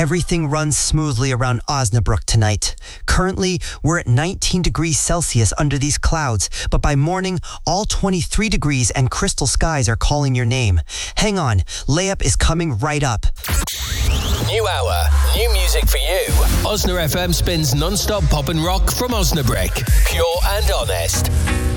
everything runs smoothly around Osnabrück tonight. Currently, we're at 19 degrees Celsius under these clouds, but by morning, all 23 degrees and crystal skies are calling your name. Hang on, layup is coming right up. New hour, new music for you. Osna FM spins non-stop pop and rock from Osnabrück. Pure and honest.